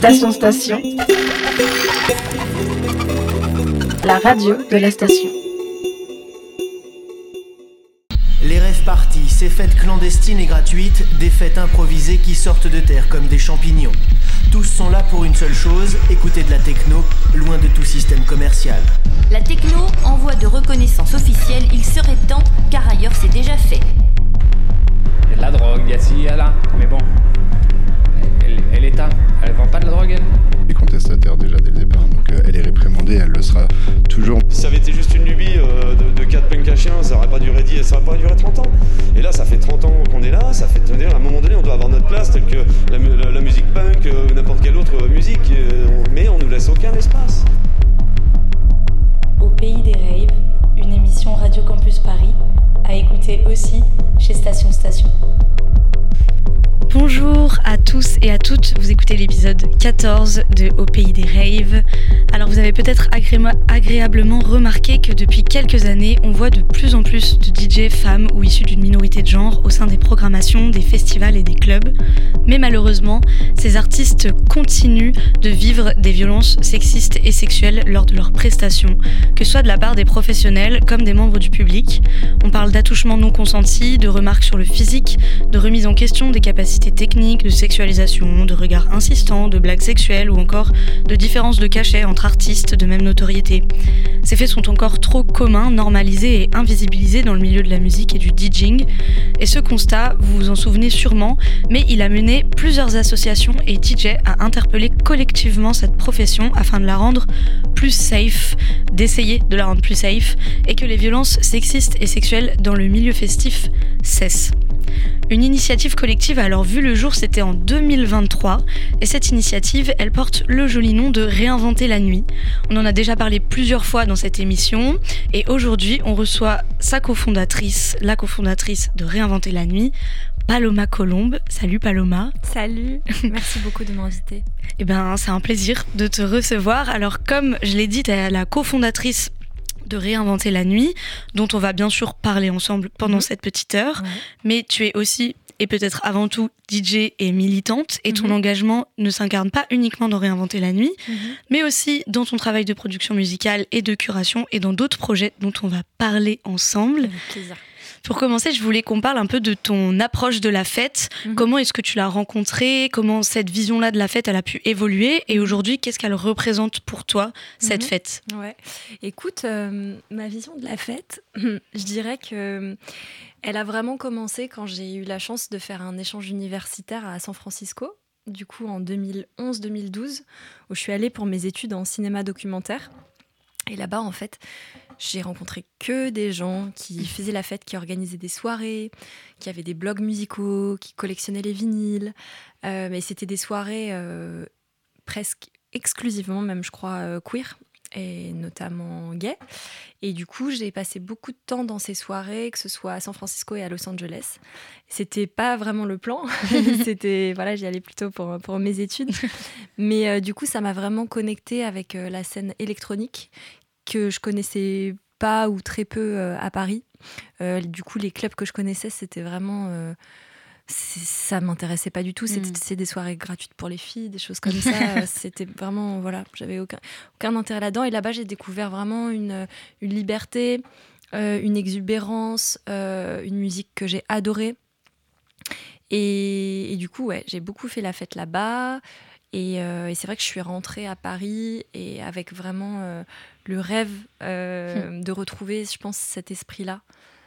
Station, la radio de la station. Les rêves parties, ces fêtes clandestines et gratuites, des fêtes improvisées qui sortent de terre comme des champignons. Tous sont là pour une seule chose, écouter de la techno, loin de tout système commercial. La techno en voie de reconnaissance officielle, il serait temps, car ailleurs c'est déjà fait. Il y a de la drogue, il y a ci, il y a là, mais bon, elle est là, elle vend pas de la drogue, elle. Elle est contestataire déjà dès le départ, donc elle est réprimandée, elle le sera toujours. Si ça avait été juste une lubie de 4 punks à chiens, ça aurait pas duré 30 ans. Et là, ça fait 30 ans qu'on est là, ça fait à un moment donné, on doit avoir notre place, telle que la musique punk ou n'importe quelle autre musique, mais on nous laisse aucun espace. Au pays des raves, une émission Radio Campus Paris, à écouter aussi chez Station. Bonjour à tous et à toutes, vous écoutez l'épisode 14 de Au pays des raves. Alors vous avez peut-être agréablement remarqué que depuis quelques années, on voit de plus en plus de DJ femmes ou issues d'une minorité de genre au sein des programmations, des festivals et des clubs. Mais malheureusement, ces artistes continuent de vivre des violences sexistes et sexuelles lors de leurs prestations, que ce soit de la part des professionnels comme des membres du public. On parle d'attouchements non consentis, de remarques sur le physique, de remise en question des capacités techniques, de sexualisation, de regards insistants, de blagues sexuelles ou encore de différences de cachet entre artistes de même notoriété. Ces faits sont encore trop communs, normalisés et invisibilisés dans le milieu de la musique et du DJing. Et ce constat, vous vous en souvenez sûrement, mais il a mené plusieurs associations et DJ à interpeller collectivement cette profession afin de la rendre plus safe, d'essayer de la rendre plus safe, et que les violences sexistes et sexuelles dans le milieu festif cessent. Une initiative collective a alors vu le jour, c'était en 2023, et cette initiative, elle porte le joli nom de Réinventer la nuit. On en a déjà parlé plusieurs fois dans cette émission, et aujourd'hui, on reçoit sa cofondatrice, la cofondatrice de Réinventer la nuit, Paloma Colombe. Salut Paloma. Salut, merci beaucoup de m'inviter. Eh ben, c'est un plaisir de te recevoir. Alors, comme je l'ai dit, tu es la cofondatrice de Réinventer la nuit, dont on va bien sûr parler ensemble pendant cette petite heure, mais tu es aussi, et peut-être avant tout, DJ et militante, et ton engagement ne s'incarne pas uniquement dans Réinventer la nuit, mais aussi dans ton travail de production musicale et de curation, et dans d'autres projets dont on va parler ensemble. Avec plaisir. Pour commencer, je voulais qu'on parle un peu de ton approche de la fête. Comment est-ce que tu l'as rencontrée ? Comment cette vision-là de la fête, elle a pu évoluer ? Et aujourd'hui, qu'est-ce qu'elle représente pour toi, cette fête ? Ouais. Écoute, ma vision de la fête, je dirais que elle a vraiment commencé quand j'ai eu la chance de faire un échange universitaire à San Francisco, du coup en 2011-2012, où je suis allée pour mes études en cinéma documentaire. Et là-bas, en fait, j'ai rencontré que des gens qui faisaient la fête, qui organisaient des soirées, qui avaient des blogs musicaux, qui collectionnaient les vinyles. Mais c'était des soirées presque exclusivement, même je crois, queer, et notamment gay. Et du coup, j'ai passé beaucoup de temps dans ces soirées, que ce soit à San Francisco et à Los Angeles. C'était pas vraiment le plan. C'était, voilà, j'y allais plutôt pour mes études. Mais du coup, ça m'a vraiment connectée avec la scène électronique que je connaissais pas ou très peu à Paris. Du coup, les clubs que je connaissais, c'était vraiment... ça m'intéressait pas du tout. C'est des soirées gratuites pour les filles, des choses comme ça. C'était vraiment... Voilà, j'avais aucun intérêt là-dedans. Et là-bas, j'ai découvert vraiment une liberté, une exubérance, une musique que j'ai adorée. Et du coup, ouais, j'ai beaucoup fait la fête là-bas. Et c'est vrai que je suis rentrée à Paris et avec vraiment le rêve de retrouver, je pense, cet esprit-là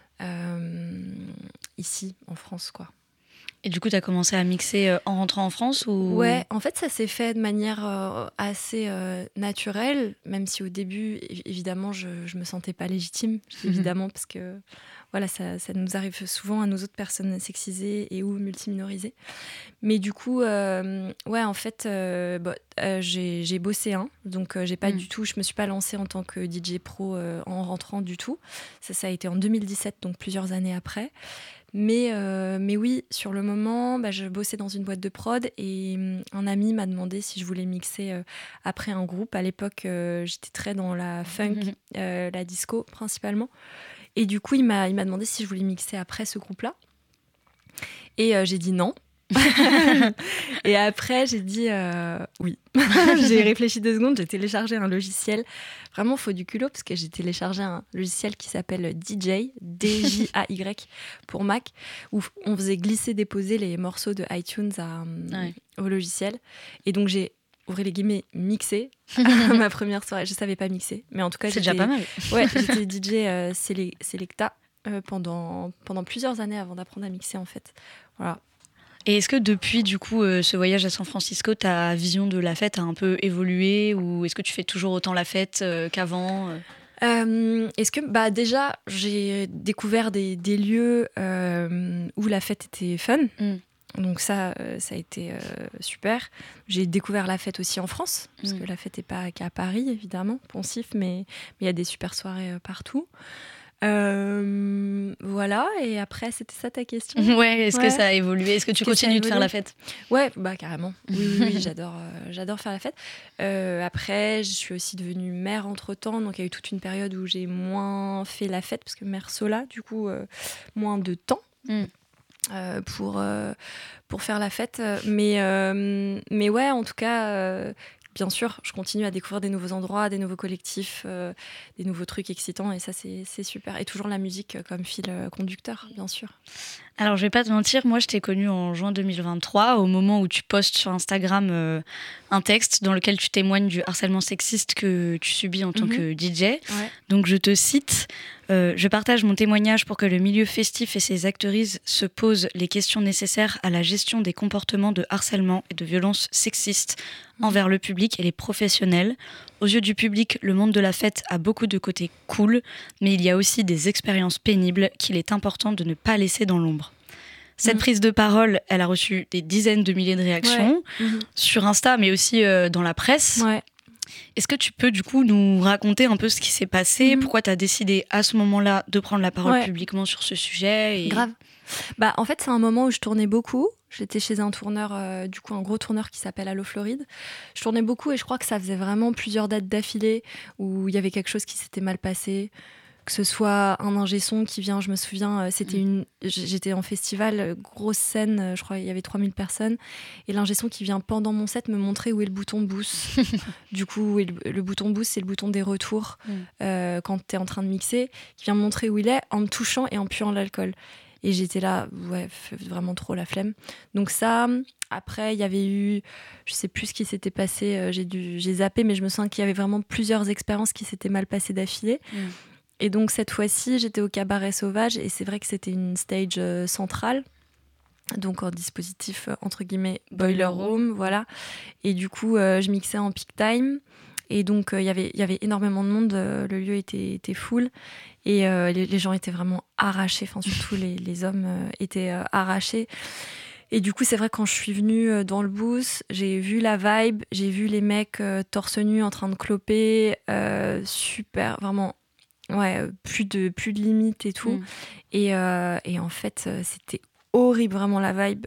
ici, en France, quoi. Et du coup, tu as commencé à mixer en rentrant en France ou... Ouais, en fait, ça s'est fait de manière assez naturelle, même si au début, évidemment, je me sentais pas légitime, évidemment, parce que voilà, ça nous arrive souvent à nous autres personnes sexisées et ou multiminorisées. Mais du coup, ouais, en fait, j'ai bossé, donc j'ai pas du tout, je me suis pas lancée en tant que DJ pro en rentrant du tout. Ça a été en 2017, donc plusieurs années après. Mais oui, sur le moment, je bossais dans une boîte de prod et un ami m'a demandé si je voulais mixer après un groupe. À l'époque, j'étais très dans la funk, la disco principalement. Et du coup, il m'a demandé si je voulais mixer après ce groupe-là. Et j'ai dit non. Et après, j'ai dit oui. J'ai réfléchi 2 secondes, j'ai téléchargé un logiciel. Vraiment, faut du culot, parce que j'ai téléchargé un logiciel qui s'appelle DJ, DJAY, pour Mac, où on faisait glisser-déposer les morceaux de iTunes au logiciel. Et donc, j'ai, ouvrez les guillemets, mixé ma première soirée. Je savais pas mixer, mais en tout cas, c'est déjà pas mal. Ouais, j'étais DJ Selecta pendant plusieurs années avant d'apprendre à mixer, en fait. Voilà. Et est-ce que depuis du coup ce voyage à San Francisco, ta vision de la fête a un peu évolué, ou est-ce que tu fais toujours autant la fête qu'avant Est-ce que déjà j'ai découvert des lieux où la fête était fun. Donc ça a été super. J'ai découvert la fête aussi en France, parce que la fête n'est pas qu'à Paris, évidemment, Poncif, mais il y a des super soirées partout. Voilà, et après, c'était ça ta question? Ouais, est-ce que ça a évolué? Est-ce que tu continues de faire la fête? Ouais, carrément. Oui, j'adore faire la fête. Après, je suis aussi devenue mère entre-temps, donc il y a eu toute une période où j'ai moins fait la fête, parce que mère sola, du coup, moins de temps. Pour faire la fête. Mais ouais, en tout cas, bien sûr, je continue à découvrir des nouveaux endroits, des nouveaux collectifs, des nouveaux trucs excitants, et ça, c'est super. Et toujours la musique comme fil conducteur, bien sûr. Alors, je vais pas te mentir, moi, je t'ai connue en juin 2023, au moment où tu postes sur Instagram un texte dans lequel tu témoignes du harcèlement sexiste que tu subis en tant que DJ. Ouais. Donc, je te cite... je partage mon témoignage pour que le milieu festif et ses actrices se posent les questions nécessaires à la gestion des comportements de harcèlement et de violences sexistes envers le public et les professionnels. Aux yeux du public, le monde de la fête a beaucoup de côtés cool, mais il y a aussi des expériences pénibles qu'il est important de ne pas laisser dans l'ombre. Cette prise de parole, elle a reçu des dizaines de milliers de réactions sur Insta, mais aussi dans la presse. Ouais. Est-ce que tu peux du coup nous raconter un peu ce qui s'est passé, pourquoi tu as décidé à ce moment-là de prendre la parole publiquement sur ce sujet Grave. En fait, c'est un moment où je tournais beaucoup. J'étais chez un tourneur, du coup un gros tourneur qui s'appelle Allo Floride. Je tournais beaucoup et je crois que ça faisait vraiment plusieurs dates d'affilée où il y avait quelque chose qui s'était mal passé. Que ce soit un ingé son qui vient, je me souviens, j'étais en festival, grosse scène, je crois il y avait 3000 personnes, et l'ingé son qui vient pendant mon set me montrer où est le bouton boost. Du coup, le bouton boost, c'est le bouton des retours quand t'es en train de mixer, qui vient me montrer où il est en me touchant et en puant l'alcool. Et j'étais là, vraiment trop la flemme. Donc ça, après, il y avait eu, je sais plus ce qui s'était passé, j'ai zappé, mais je me sens qu'il y avait vraiment plusieurs expériences qui s'étaient mal passées d'affilée. Et donc cette fois-ci, j'étais au Cabaret Sauvage et c'est vrai que c'était une stage centrale, donc en dispositif entre guillemets boiler room, voilà. Et du coup, je mixais en peak time et donc il y avait énormément de monde, le lieu était full et les gens étaient vraiment arrachés, enfin surtout les hommes étaient arrachés. Et du coup, c'est vrai, quand je suis venue dans le booth, j'ai vu la vibe, j'ai vu les mecs torse nu en train de cloper, super, vraiment. Ouais, plus de limite et tout. Et en fait, c'était horrible, vraiment, la vibe.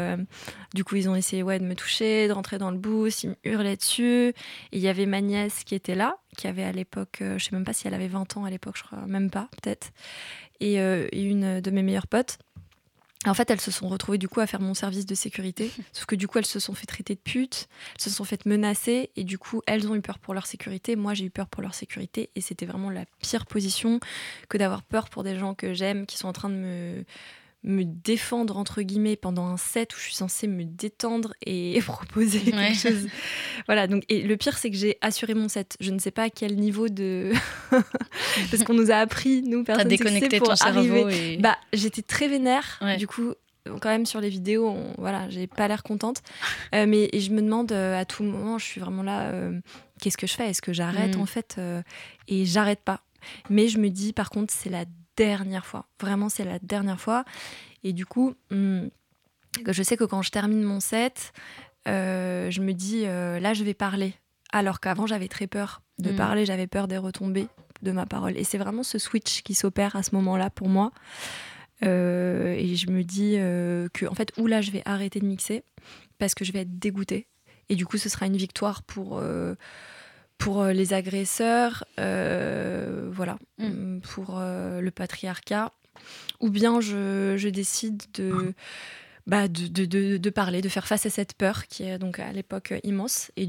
Du coup, ils ont essayé de me toucher, de rentrer dans le booth, ils me hurlaient dessus. Et il y avait ma nièce qui était là, qui avait à l'époque, je sais même pas si elle avait 20 ans à l'époque, je crois, même pas, peut-être. Et une de mes meilleures potes. En fait, elles se sont retrouvées du coup à faire mon service de sécurité. Sauf que du coup, elles se sont fait traiter de putes, elles se sont fait menacer. Et du coup, elles ont eu peur pour leur sécurité. Moi, j'ai eu peur pour leur sécurité. Et c'était vraiment la pire position que d'avoir peur pour des gens que j'aime, qui sont en train de me défendre, entre guillemets, pendant un set où je suis censée me détendre et proposer quelque chose. Voilà, donc, et le pire, c'est que j'ai assuré mon set. Je ne sais pas à quel niveau de... Parce qu'on nous a appris, nous, personnes sexées, pour déconnecté ton cerveau arriver. J'étais très vénère, du coup, quand même, sur les vidéos, j'ai pas l'air contente. Mais je me demande, à tout moment, je suis vraiment là, qu'est-ce que je fais? Est-ce que j'arrête, en fait? Et j'arrête pas. Mais je me dis, par contre, c'est la dernière fois. Vraiment, c'est la dernière fois. Et du coup, je sais que quand je termine mon set, je me dis, là, je vais parler. Alors qu'avant, j'avais très peur de parler. J'avais peur des retombées de ma parole. Et c'est vraiment ce switch qui s'opère à ce moment-là pour moi. Et je me dis que, en fait, là, je vais arrêter de mixer parce que je vais être dégoûtée. Et du coup, ce sera une victoire pour les agresseurs, pour le patriarcat, ou bien je décide de de parler, de faire face à cette peur qui est donc à l'époque immense. Et